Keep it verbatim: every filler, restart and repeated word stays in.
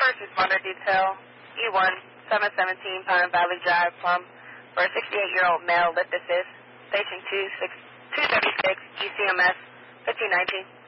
first responder detail, E one, seven seventeen Pine Valley Drive, Plum, for a sixty-eight-year-old male, lift assist, station two, six, two thirty-six, G C M S, fifteen nineteen.